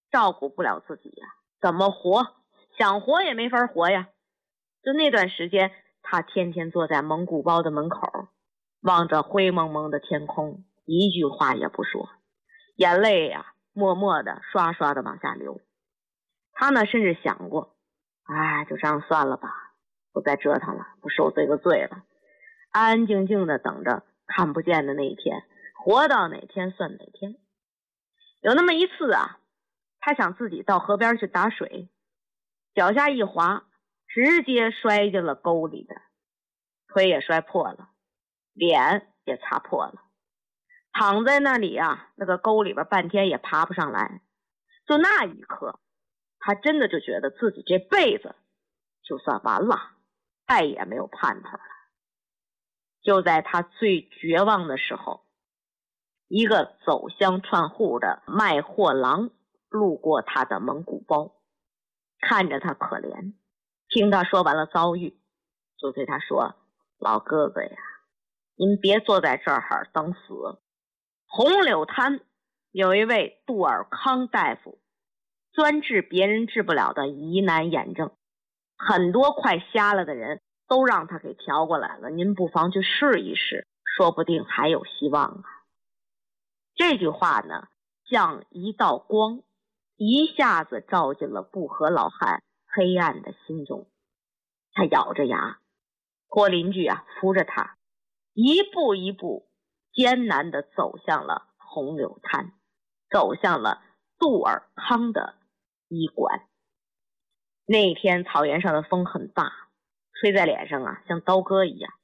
照顾不了自己呀，怎么活？想活也没法活呀。就那段时间，他天天坐在蒙古包的门口，望着灰蒙蒙的天空，一句话也不说，眼泪呀，默默的刷刷的往下流。他呢，甚至想过，就这样算了吧，不再折腾了，不受这个罪了，安安静静的等着看不见的那一天，活到哪天算哪天。有那么一次啊，他想自己到河边去打水，脚下一滑，直接摔进了沟里边，腿也摔破了，脸也擦破了，躺在那里啊，那个沟里边半天也爬不上来。就那一刻，他真的就觉得自己这辈子就算完了，再也没有盼头了。就在他最绝望的时候，一个走乡串户的卖货郎路过他的蒙古包，看着他可怜，听他说完了遭遇，就对他说：老哥哥呀，您别坐在这儿等死。红柳滩有一位杜尔康大夫，专治别人治不了的疑难眼症，很多快瞎了的人都让他给调过来了，您不妨去试一试，说不定还有希望啊。这句话呢，像一道光，一下子照进了布和老汉黑暗的心中。他咬着牙，托邻居扶着他，一步一步艰难地走向了红柳滩，走向了杜尔康的医馆。那天草原上的风很大，吹在脸上像刀割一样。